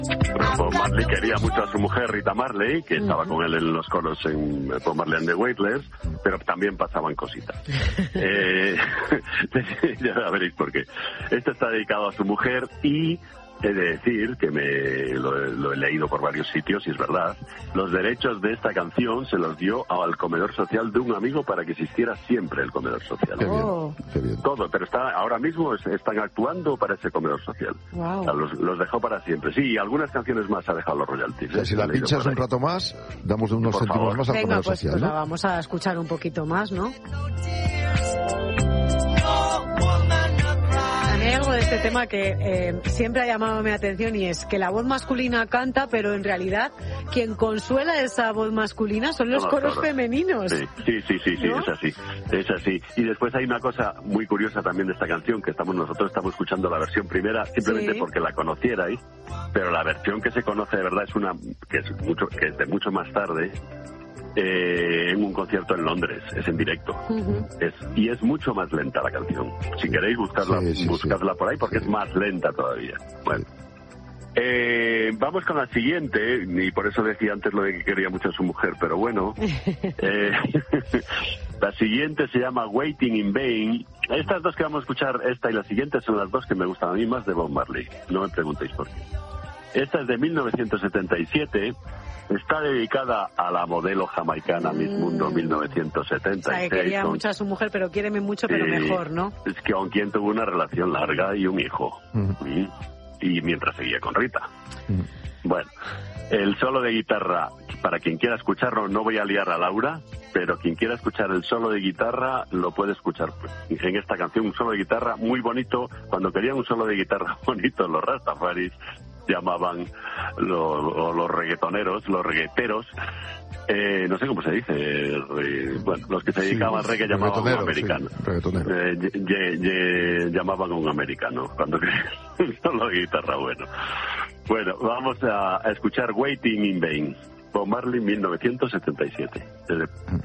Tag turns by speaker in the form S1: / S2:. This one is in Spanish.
S1: Bob Marley quería mucho a su mujer Rita Marley, que estaba con él en los coros en Bob Marley and the Wailers, pero también pasaban cositas. Ya veréis por qué. Esto está dedicado a su mujer y he de decir que lo he leído por varios sitios y es verdad. Los derechos de esta canción se los dio al comedor social de un amigo para que existiera siempre el comedor social.
S2: Qué bien, qué bien.
S1: Todo, pero ahora mismo están actuando para ese comedor social.
S3: Wow.
S1: O sea, los dejó para siempre. Sí, y algunas canciones más ha dejado los royalties.
S2: O sea, si la pinchas un rato más, damos unos
S1: Por
S2: céntimos
S1: favor.
S2: más al
S3: Venga,
S2: comedor
S3: pues,
S2: social,
S3: pues
S2: ¿no?
S3: la vamos a escuchar un poquito más, ¿no? A mí hay algo de este tema que siempre ha llamado mi atención y es que la voz masculina canta, pero en realidad quien consuela esa voz masculina son los coros femeninos.
S1: Sí,
S3: ¿no?
S1: es así. Y después hay una cosa muy curiosa también de esta canción, que nosotros estamos escuchando la versión primera simplemente porque la conocierais, pero la versión que se conoce de verdad es una que es de mucho más tarde. En un concierto en Londres, es en directo. Y es mucho más lenta la canción. Si queréis buscarla por ahí porque es más lenta todavía. Bueno, vamos con la siguiente, y por eso decía antes lo de que quería mucho a su mujer, pero bueno. La siguiente se llama Waiting in Vain. Estas dos que vamos a escuchar, esta y la siguiente, son las dos que me gustan a mí más de Bob Marley. No me preguntéis por qué. Esta es de 1977. Está dedicada a la modelo jamaicana Miss Mundo 1976.
S3: O sea, que quería mucho a su mujer, pero quiéreme mucho, pero mejor, ¿no?
S1: Es que con quien tuvo una relación larga y un hijo. Y mientras seguía con Rita. Bueno, el solo de guitarra, para quien quiera escucharlo, no voy a liar a Laura, pero quien quiera escuchar el solo de guitarra lo puede escuchar en esta canción. Un solo de guitarra muy bonito. Cuando querían un solo de guitarra bonito, los Rastafaris llamaban los reggaetoneros, los reggaeteros, no sé cómo se dice, bueno, los que se dedicaban al reggae llamaban a un americano. Llamaban a un americano cuando querían un solo de guitarra bueno. Bueno, vamos a escuchar Waiting in Vain, Bob Marley 1977.